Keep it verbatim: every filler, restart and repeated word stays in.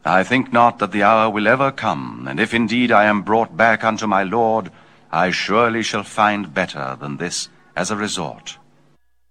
I think not that the hour will ever come, and if indeed I am brought back unto my Lord, I surely shall find better than this as a resort.